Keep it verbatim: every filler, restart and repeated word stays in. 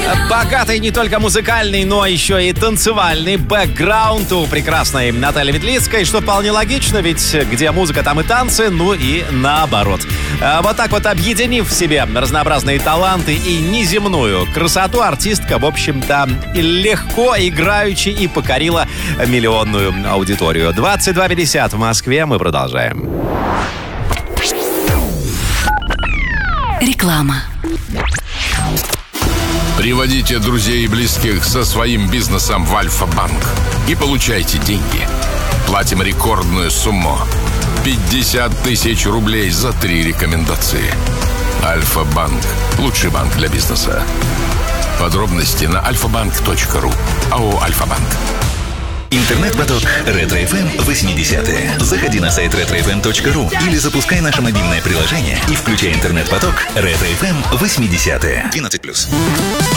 Богатый не только музыкальный, но еще и танцевальный бэкграунд у прекрасной Натальи Ветлицкой, что вполне логично, ведь где музыка, там и танцы, ну и наоборот. Вот так вот, объединив в себе разнообразные таланты и неземную красоту, артистка, в общем-то, легко, играючи и покорила миллионную аудиторию. двадцать два пятьдесят в Москве, мы продолжаем. Реклама. Приводите друзей и близких со своим бизнесом в Альфа-банк и получайте деньги. Платим рекордную сумму – пятьдесят тысяч рублей за три рекомендации. Альфа-банк – лучший банк для бизнеса. Подробности на альфа банк точка ру. АО «Альфа-банк». Интернет-поток Ретро-эф эм восьмидесятые. Заходи на сайт ретро эф эм точка ру или запускай наше мобильное приложение и включай интернет-поток Ретро-эф эм восьмидесятые. двенадцать плюс.